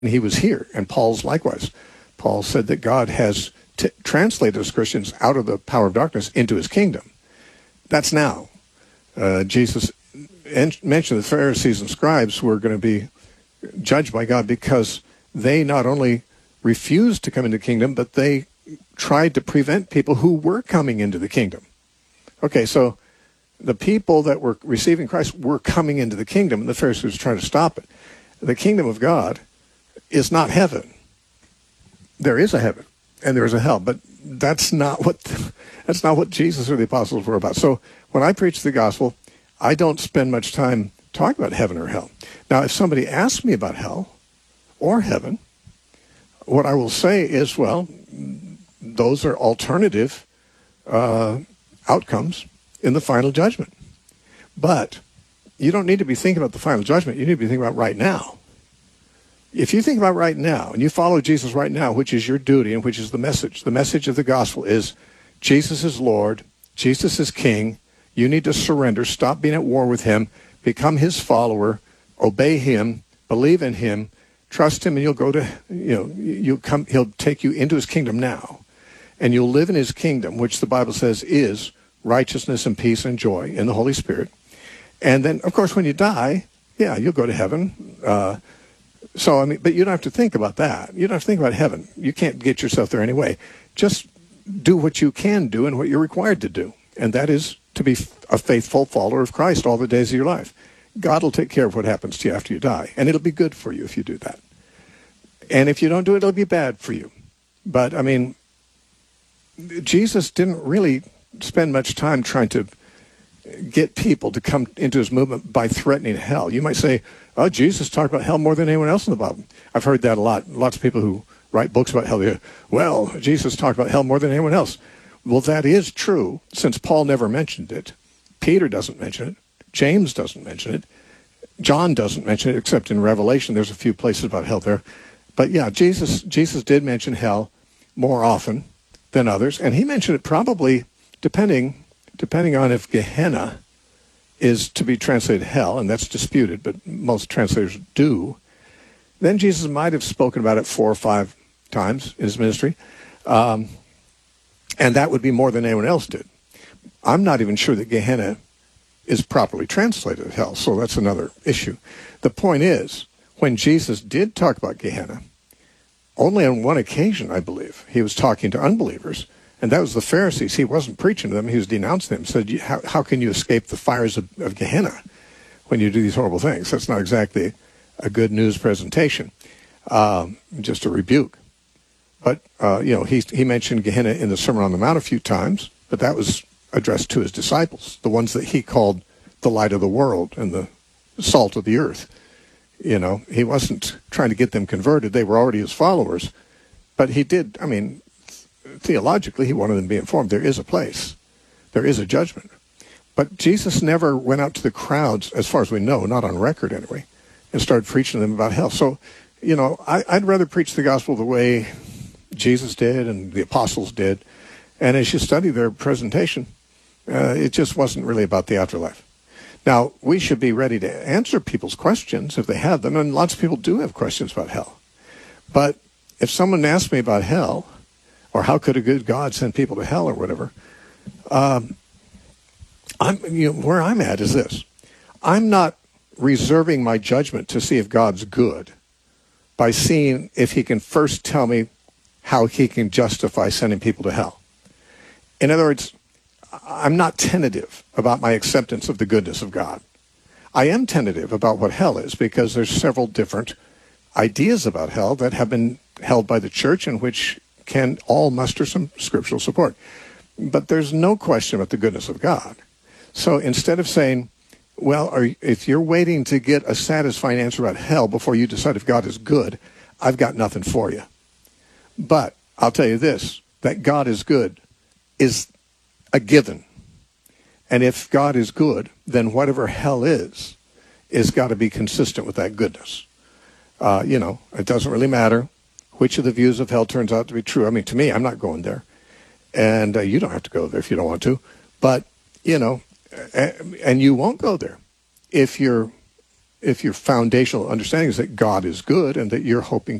he was here, and Paul's likewise. Paul said that God has translated us Christians out of the power of darkness into his kingdom. That's now. Jesus mentioned the Pharisees and scribes were going to be judged by God because they not only refused to come into the kingdom, but they tried to prevent people who were coming into the kingdom. Okay, so the people that were receiving Christ were coming into the kingdom, and the Pharisees were trying to stop it. The kingdom of God is not heaven. There is a heaven, and there is a hell, but that's not what Jesus or the apostles were about. So when I preach the gospel, I don't spend much time talking about heaven or hell. Now, if somebody asks me about hell or heaven, what I will say is, well, those are alternative outcomes in the final judgment. But you don't need to be thinking about the final judgment. You need to be thinking about right now. If you think about right now, and you follow Jesus right now, which is your duty and which is the message of the gospel is Jesus is Lord, Jesus is King. You need to surrender, stop being at war with him, become his follower, obey him, believe in him, trust him, and you'll go to, he'll take you into his kingdom now. And you'll live in his kingdom, which the Bible says is righteousness and peace and joy in the Holy Spirit. And then, of course, when you die, yeah, you'll go to heaven. But you don't have to think about that. You don't have to think about heaven. You can't get yourself there anyway. Just do what you can do and what you're required to do. And that is to be a faithful follower of Christ all the days of your life. God will take care of what happens to you after you die. And it'll be good for you if you do that. And if you don't do it, it'll be bad for you. But, I mean, Jesus didn't really spend much time trying to get people to come into his movement by threatening hell. You might say, oh, Jesus talked about hell more than anyone else in the Bible. I've heard that a lot. Lots of people who write books about hell, they go, well, Jesus talked about hell more than anyone else. Well, that is true, since Paul never mentioned it. Peter doesn't mention it. James doesn't mention it. John doesn't mention it, except in Revelation. There's a few places about hell there. But yeah, Jesus did mention hell more often than others. And he mentioned it probably depending on if Gehenna is to be translated hell, and that's disputed, but most translators do. Then Jesus might have spoken about it 4 or 5 times in his ministry. And that would be more than anyone else did. I'm not even sure that Gehenna is properly translated as hell, so that's another issue. The point is, when Jesus did talk about Gehenna, only on one occasion, I believe, he was talking to unbelievers, and that was the Pharisees. He wasn't preaching to them, he was denouncing them. He said, how can you escape the fires of Gehenna when you do these horrible things? That's not exactly a good news presentation, just a rebuke. But, he mentioned Gehenna in the Sermon on the Mount a few times, but that was addressed to his disciples, the ones that he called the light of the world and the salt of the earth. You know, he wasn't trying to get them converted. They were already his followers. But he did, theologically, he wanted them to be informed. There is a place. There is a judgment. But Jesus never went out to the crowds, as far as we know, not on record anyway, and started preaching to them about hell. So, I'd rather preach the gospel the way Jesus did and the apostles did. And as you study their presentation, it just wasn't really about the afterlife. Now, we should be ready to answer people's questions if they have them, and lots of people do have questions about hell. But if someone asks me about hell, or how could a good God send people to hell or whatever, where I'm at is this. I'm not reserving my judgment to see if God's good by seeing if he can first tell me how he can justify sending people to hell. In other words, I'm not tentative about my acceptance of the goodness of God. I am tentative about what hell is because there's several different ideas about hell that have been held by the church and which can all muster some scriptural support. But there's no question about the goodness of God. So instead of saying, well, if you're waiting to get a satisfying answer about hell before you decide if God is good, I've got nothing for you. But I'll tell you this, that God is good is a given. And if God is good, then whatever hell is got to be consistent with that goodness. It doesn't really matter which of the views of hell turns out to be true. I mean, to me, I'm not going there. And you don't have to go there if you don't want to. But, and you won't go there if you're if your foundational understanding is that God is good and that you're hoping